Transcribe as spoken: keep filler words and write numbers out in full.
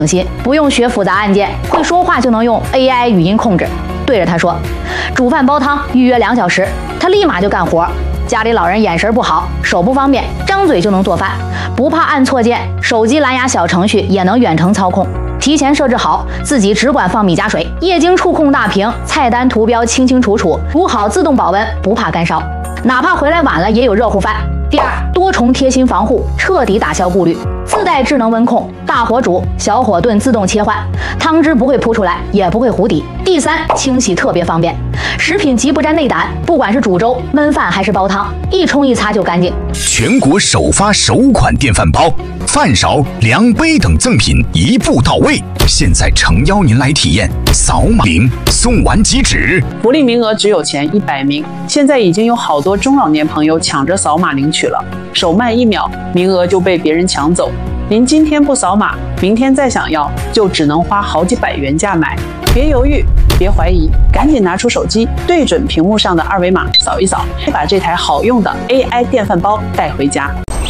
心，不用学复杂按键，会说话就能用 A I 语音控制。对着他说，煮饭煲汤预约两小时，他立马就干活。家里老人眼神不好，手不方便，张嘴就能做饭，不怕按错键，手机蓝牙小程序也能远程操控。提前设置好，自己只管放米加水，液晶触控大屏，菜单图标清清楚楚，煮好自动保温，不怕干烧，哪怕回来晚了也有热乎饭。第二，多重贴心防护，彻底打消顾虑，自带智能温控，大火煮、小火炖自动切换，汤汁不会扑出来，也不会糊底。第三，清洗特别方便，食品级不沾内胆，不管是煮粥、焖饭还是煲汤，一冲一擦就干净。 全国首发首款电饭煲，饭勺、量杯等赠品一步到位。现在诚邀您来体验，扫码领送完即止。 福利名额只有前一百名，现在已经有好多中老年朋友抢着扫码领取了，手慢一秒，名额就被别人抢走。您今天不扫码，明天再想要，就只能花好几百元价买。别犹豫，别怀疑，赶紧拿出手机，对准屏幕上的二维码扫一扫，把这台好用的 A I 电饭煲带回家。